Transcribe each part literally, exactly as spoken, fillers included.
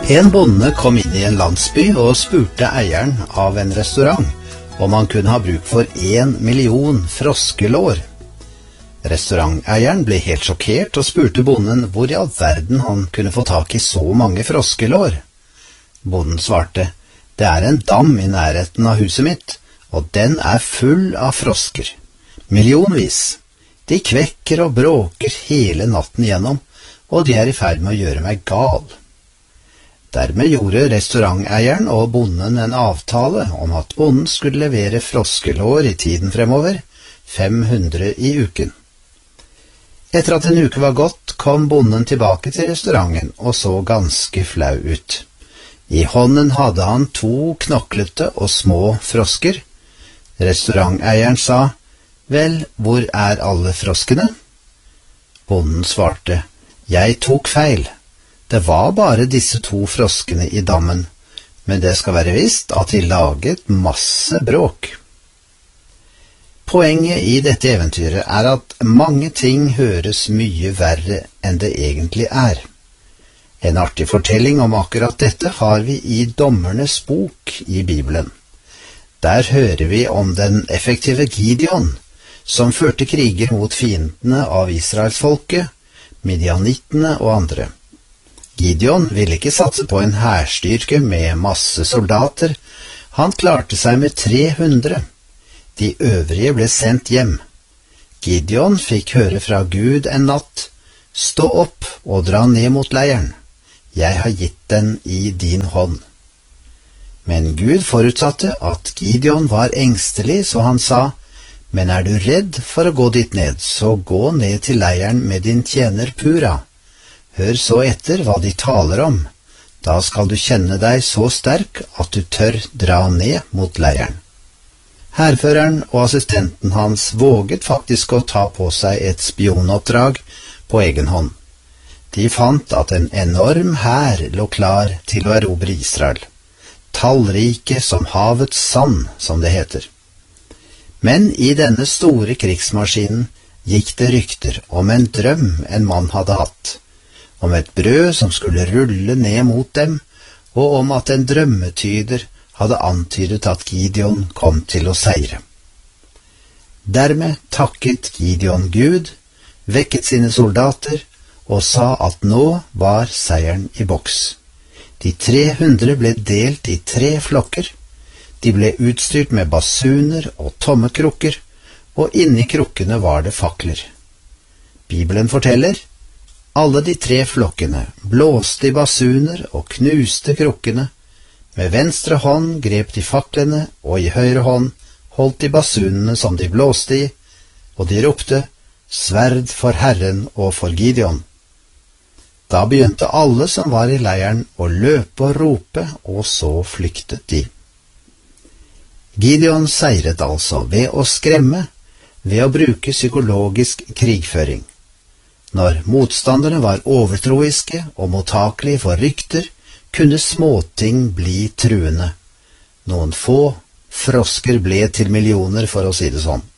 En bonde kom inn i en landsby og spurte eieren av en restaurant om han kunne ha bruk for en million froskelår. Restauranteieren ble helt sjokkert og spurte bonden hvor i all verden han kunne få tak i så mange froskelår. Bonden svarte: «Det er en dam i nærheten av huset mitt, og den er full av frosker. Millionvis. De kvekker og bråker hele natten igjennom, og de er i ferd med å gjøre meg gal.» Dermed gjorde restauranteieren og bonden en avtale om at bonden skulle levere froskelår i tiden fremover, fem hundre i uken. Etter at en uke var gått, kom bonden tilbake til restauranten og så ganske flau ut. I hånden hadde han to knoklete og små frosker. Restauranteieren sa: «Vel, hvor er alle froskene?» Bonden svarte: «Jeg tok feil. Det var bare disse to froskene i dammen, men det skal være visst at de laget masse bråk.» Poenget i dette eventyret er at mange ting høres mye verre enn det egentlig er. En artig fortelling om akkurat dette har vi i Dommernes bok i Bibelen. Der hører vi om den effektive Gideon, som førte kriger mot fiendene av Israelsfolket, midianittene og andre. Gideon ville ikke satse på en hærstyrke med masse soldater. Han klarte seg med tre hundre. De øvrige ble sendt hjem. Gideon fikk høre fra Gud en natt: «Stå opp og dra ned mot leiren. Jeg har gitt den i din hånd.» Men Gud forutsatte at Gideon var engstelig, så han sa: «Men er du redd for å gå dit ned, så gå ned til leiren med din tjener Pura. Hør så etter hva de taler om. Da skal du kjenne deg så sterk at du tør dra ned mot leiren.» Hærføreren og assistenten hans våget faktisk å ta på seg et spionoppdrag på egen hånd. De fant at en enorm hær lå klar til å erobre Israel. Tallrike som havets sand, som det heter. Men i denne store krigsmaskinen gikk det rykter om en drøm en mann hadde hatt, om et brød som skulle rulle ned mot dem, og om at en drømmetyder hadde antydet at Gideon kom til å seire. Dermed takket Gideon Gud, vekket sine soldater og sa at nå var seieren i boks. De tre hundre ble delt i tre flokker. De ble utstyrt med basuner og tommekrukker, og inni krukkene var det fakler. Bibelen forteller: «Alle de tre flokkene blåste i basuner og knuste krukkene. Med venstre hånd grep de faklene, og i høyre hånd holdt de basunene som de blåste i, og de ropte: Sverd for Herren og for Gideon.» Da begynte alle som var i leiren å løpe og rope, og så flyktet de. Gideon seiret altså ved å skremme, ved å bruke psykologisk krigføring. Når motstanderne var overtroiske og mottakelige for rykter, kunne småting bli truende. Noen få frosker ble til millioner, for å si det sånn.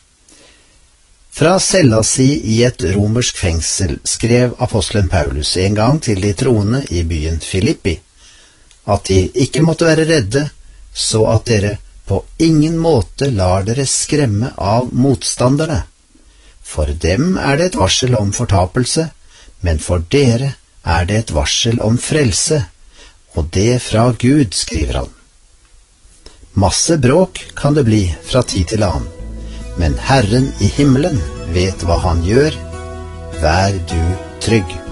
Fra cella si i et romersk fengsel skrev apostelen Paulus en gang til de troende i byen Filippi at de ikke måtte være redde, så at dere på ingen måte lar dere skremme av motstanderne. For dem er det et varsel om fortapelse, men for dere er det et varsel om frelse, og det fra Gud, skriver han. Masse bråk kan det bli fra tid til annen, men Herren i himmelen vet hva han gjør. Vær du trygg.